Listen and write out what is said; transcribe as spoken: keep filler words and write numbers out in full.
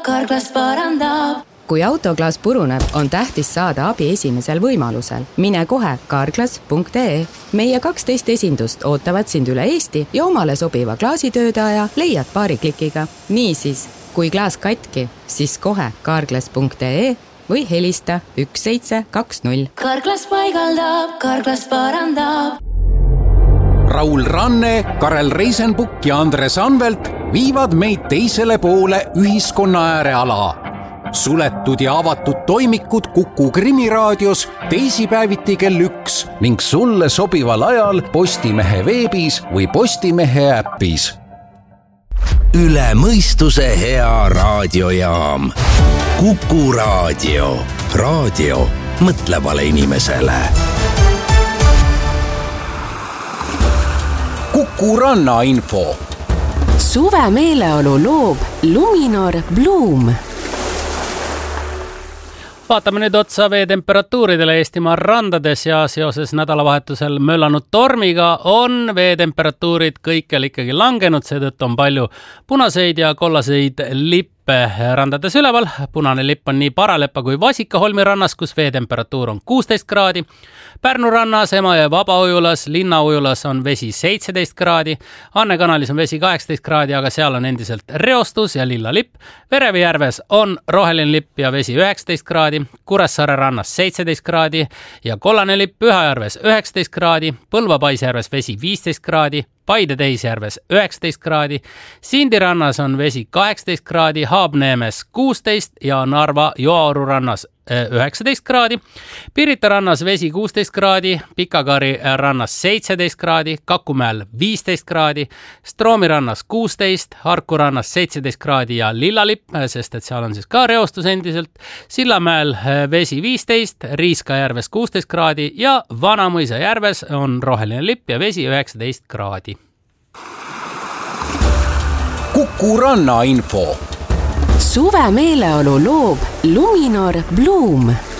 Carglass parandab. Kui autoklaas puruneb, on tähtis saada abi esimesel võimalusel. Mine kohe carglass punkt ee. Meie kaksteist esindust ootavad sind üle Eesti ja omale sobiva klaasitöödaja leiad paari klikiga. Niisiis, kui klaas katki, siis kohe carglass punkt ee või helista üks seitse kaks null. Carglass paigaldab, Carglass parandab. Raul Ranne, Karel Reisenbuk ja Andres Anvelt viivad meid teisele poole ühiskonna ääreala. Suletud ja avatud toimikud Kuku Krimiraadios teisipäeviti kell üks ning sulle sobival ajal Postimehe veebis või Postimehe äppis. Üle mõistuse hea raadiojaam. Kuku Raadio. Raadio mõtlevale inimesele. Kuku Ranna info. Suve meeleolu loob Luminor Bloom. Vaatame nüüd otsa veetemperatuuridele Eestimaa randades ja seoses nädalavahetusel möllanud tormiga on veetemperatuurid kõikjal ikkagi langenud, seetõttu on palju punaseid ja kollaseid lippe randades üleval. Punane lipp on nii Paralepa kui Vasikaholmi rannas, kus veetemperatuur on kuusteist kraadi. Pärnu rannas, Emajõe Vabaujulas, Linnaujulas on vesi seitseteist kraadi. Anne kanalis on vesi kaheksateist kraadi, aga seal on endiselt reostus ja lilla lipp. Verevi järves on roheline lipp ja vesi üheksateist kraadi. Kuressaare rannas seitseteist kraadi ja kollane lipp Pühajärves üheksateist kraadi. Põlva Paisjärves vesi viisteist kraadi. Paide Teisjärves üheksateist kraadi, Sindi rannas on vesi kaheksateist kraadi, Haabneemes kuusteist ja Narva Joaoru rannas üheksateist kraadi, Pirita rannas vesi kuusteist kraadi, Pikakari rannas seitseteist kraadi, Kakumäel viisteist kraadi, Stroomi rannas kuusteist, Harku rannas seitseteist kraadi ja lillalipp, sest et seal on siis ka reostus endiselt, Sillamäel vesi viisteist, Riiska järves kuusteist kraadi ja Vanamõisa järves on roheline lipp ja vesi üheksateist kraadi. Kuku Ranna info. Suve meeleolu loob Luminor Bloom.